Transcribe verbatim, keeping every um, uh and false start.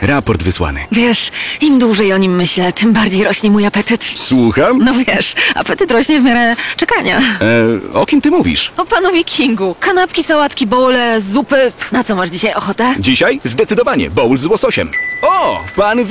raport wysłany. Wiesz, im dłużej o nim myślę, tym bardziej rośnie mój apetyt. Słucham? No wiesz, apetyt rośnie w miarę czekania. E, o kim ty mówisz? O panu Wikingu. Kanapki, sałatki, bowle, zupy. Na co masz dzisiaj ochotę? Dzisiaj? Zdecydowanie, bowl z łososiem. O, pan